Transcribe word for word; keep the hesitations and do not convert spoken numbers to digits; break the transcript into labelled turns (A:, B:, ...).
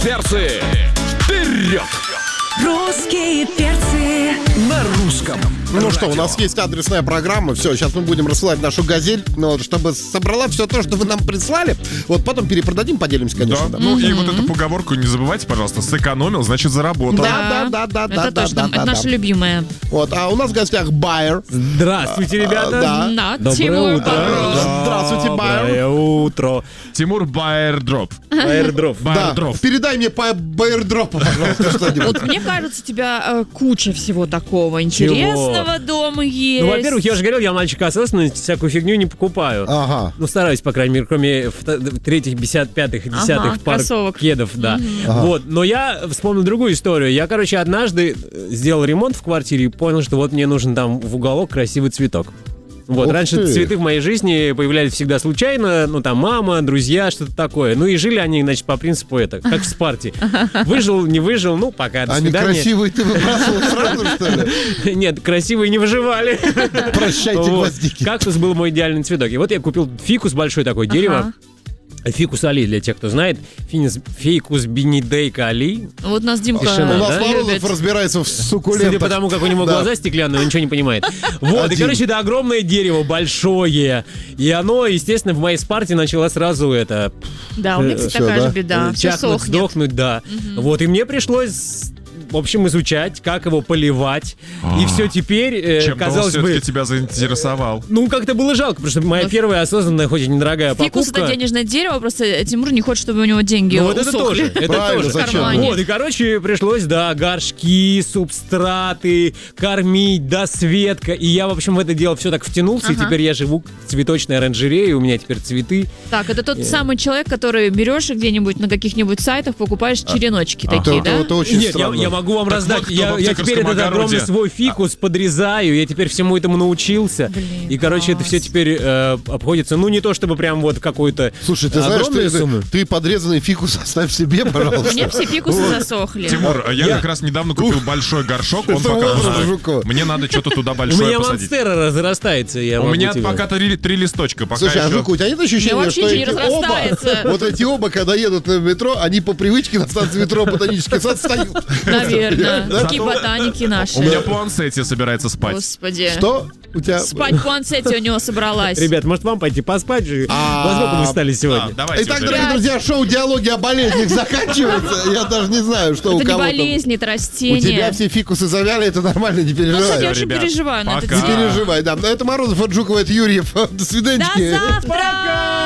A: Перцы, вперед!
B: Русские перцы
A: На русском.
C: Ну что, у нас есть адресная программа. Все, сейчас мы будем рассылать нашу газель, ну, вот, чтобы собрала все то, что вы нам прислали. Вот потом перепродадим, поделимся, конечно.
D: Да.
C: Да,
D: Ну и вот эту поговорку не забывайте, пожалуйста. Сэкономил, значит заработал.
C: да, да, да, да,
B: Это
C: да,
B: точно,
C: да,
B: это
C: да,
B: наша
C: да.
B: любимая.
C: Вот, а у нас в гостях Байер.
E: Здравствуйте, ребята.
C: да.
B: Да,
E: Доброе
B: Тимур.
E: утро.
C: Да. Здравствуйте, Байер.
E: Доброе утро.
D: Тимур Байердроп.
E: Аирдроп.
C: Да,
D: Байердроп.
C: передай мне по Байердропу, пожалуйста, что-нибудь.
B: Вот мне кажется, у тебя э, куча всего такого интересного дома есть.
E: Ну, во-первых, я уже говорил, я мальчик осознанный, всякую фигню не покупаю.
C: Ага.
E: Ну, стараюсь, по крайней мере, кроме вто- третьих, десят, пятых и
B: Ага,
E: десятых пар
B: кроссовок.
E: кедов, да. Вот, но я вспомнил другую историю. Я, короче, однажды сделал ремонт в квартире и понял, что вот мне нужен там в уголок красивый цветок. Вот,
C: Ух
E: раньше
C: ты.
E: цветы в моей жизни появлялись всегда случайно, ну, там, мама, друзья, что-то такое. Ну, и жили они, значит, по принципу это, как в Спарте. Выжил, не выжил, ну, пока, до
C: Они
E: свидания.
C: красивые ты выбрасывал сразу, что ли?
E: Нет, красивые не выживали.
C: Прощайте,
E: Вот.
C: гвоздики.
E: Кактус был мой идеальный цветок. И вот я купил фикус большой такой, дерево.
B: Ага.
E: Фикус Али, для тех, кто знает. Финис, фикус бенедейка Али.
B: Вот нас Димка
E: Тишина,
C: У нас
E: да?
C: Морозов
B: любит.
C: разбирается в
E: Судя
C: суккулентах.
E: по тому, как у него
C: Да.
E: глаза стеклянные, он ничего не понимает. Вот, и,
C: Один.
E: короче, это огромное дерево, большое. И оно, естественно, в моей спарте начало сразу это...
B: Да, у меня, кстати,
C: Всё,
B: такая
C: да?
B: же беда. Все
E: чахнуть,
B: сохнет.
E: сдохнуть, да. Вот, и мне пришлось... В общем, изучать, как его поливать. И все теперь, э,
D: Чем-то он
E: казалось бы...
D: все-таки тебя заинтересовал.
E: Ну, как-то было жалко, потому что моя
B: Но
E: первая осознанная, хоть и недорогая
B: Фикус
E: покупка...
B: это денежное дерево, просто Тимур не хочет, чтобы у него деньги
E: Ну, вот это
B: усохли.
E: тоже, это
C: Правильно,
E: тоже.
C: зачем?
B: В кармане.
E: Вот, и, короче, пришлось, да, горшки, субстраты, кормить, досветка. И я, в общем, в это дело все так втянулся, и
B: Ага.
E: теперь я живу в цветочной оранжерее, у меня теперь цветы.
B: Так, это тот
E: Э.
B: самый человек, который берешь где-нибудь на каких-нибудь сайтах, покупаешь череночки такие,
C: Это,
B: да?
C: это очень
E: Нет, я,
C: странно.
E: я могу вам
D: Так
E: раздать.
D: вот кто
E: я,
D: в
E: я
D: аптекарском
E: теперь этот
D: огороде.
E: огромный свой фикус подрезаю, я теперь всему этому научился.
B: Блин,
E: и, короче, это все
B: класс.
E: теперь э, обходится, ну, не то чтобы прям вот какой-то
C: Слушай, ты знаешь,
E: огромные
C: ты,
E: суммы.
C: ты подрезанный фикус оставь себе, пожалуйста.
B: Мне все фикусы засохли.
D: Тимур, я,
E: Я-
D: как раз недавно купил большой горшок, он
C: Это
D: пока
C: образ
D: пустой.
C: Жукова.
D: Мне надо что-то туда
E: У
D: большое
E: меня
D: посадить.
E: монстера разрастается. Я
D: У
E: могу
D: меня
E: тебе-
D: пока три, три листочка, пока
C: Слушай, а
D: еще...
C: Жука, у тебя нет ощущения,
B: вообще
C: что
B: ничего не
C: эти
B: разрастается.
C: оба, вот эти оба, когда едут на метро, они по привычке на станции метро Ботанический сад встают?
B: Наверное.
C: Да?
B: Такие ботаники наши.
D: У меня пуансетия собирается спать.
B: Господи.
C: Что? У тебя...
B: Спать пуансетия у него собралась.
E: Ребят, может вам пойти поспать же?
C: А,
E: Во сколько мы встали
D: А,
E: сегодня?
D: давайте
C: Итак,
D: уже.
C: дорогие друзья, шоу «Диалоги о болезнях» заканчивается. Я даже не знаю, что у
B: Это не
C: кого там.
B: болезнь, это
C: У тебя
B: растение.
C: все фикусы завяли, это нормально, не
B: Ну, кстати, я
C: переживай.
B: очень
D: ребят,
B: переживаю на этот
D: пока.
C: Не переживай, да. Это Морозов, от Жукова, это Юрьев. До
B: До
C: свидания.
B: завтра!